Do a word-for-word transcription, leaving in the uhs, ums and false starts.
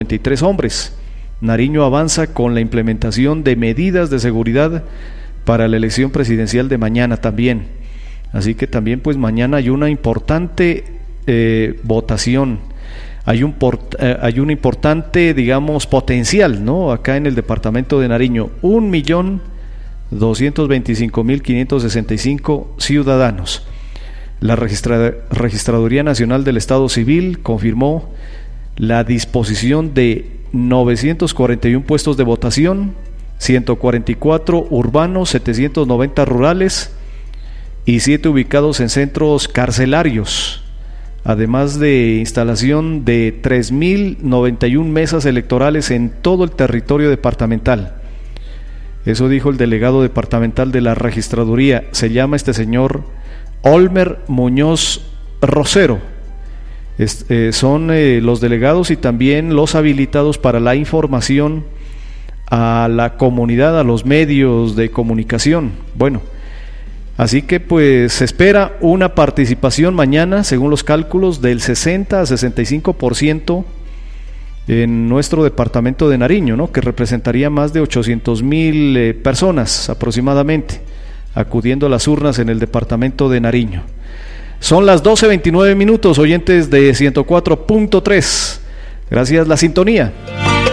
noventa y tres hombres. Nariño avanza con la implementación de medidas de seguridad para la elección presidencial de mañana también. Así que también pues mañana hay una importante eh, votación, hay un, port, eh, hay un importante, digamos, potencial, ¿no? Acá en el departamento de Nariño, un millón doscientos veinticinco mil quinientos sesenta y cinco ciudadanos. La Registra- Registraduría Nacional del Estado Civil confirmó la disposición de novecientos cuarenta y uno puestos de votación, ciento cuarenta y cuatro urbanos, setecientos noventa rurales y siete ubicados en centros carcelarios, además de instalación de tres mil noventa y una mesas electorales en todo el territorio departamental. Eso dijo el delegado departamental de la registraduría. Se llama este señor Olmer Muñoz Rosero. Es, eh, son eh, los delegados y también los habilitados para la información a la comunidad, a los medios de comunicación. Bueno, así que pues se espera una participación mañana, según los cálculos, del sesenta a sesenta y cinco por ciento en nuestro departamento de Nariño, ¿no? Que representaría más de ochocientos mil eh, personas aproximadamente acudiendo a las urnas en el departamento de Nariño. Son las doce veintinueve minutos, oyentes de ciento cuatro punto tres. Gracias la sintonía.